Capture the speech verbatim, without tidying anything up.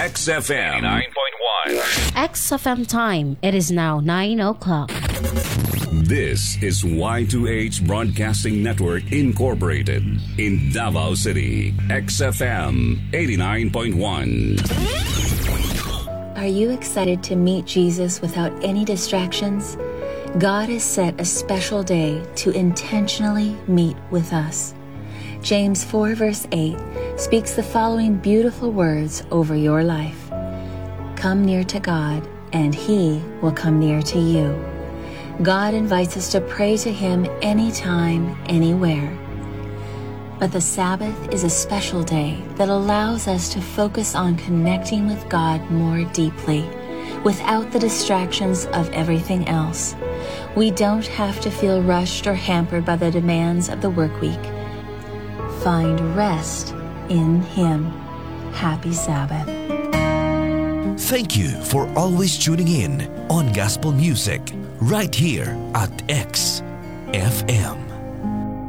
X F M nine point one. X F M time. It is now nine o'clock. This is Y two H Broadcasting Network Incorporated in Davao City. X F M eighty-nine point one. Are you excited to meet Jesus without any distractions? God has set a special day to intentionally meet with us. James four verse eight speaks the following beautiful words over your life. Come near to God, and He will come near to you. God invites us to pray to Him anytime, anywhere. But the Sabbath is a special day that allows us to focus on connecting with God more deeply, without the distractions of everything else. We don't have to feel rushed or hampered by the demands of the work week. Find rest in Him. Happy Sabbath. Thank you for always tuning in on Gospel Music right here at X F M.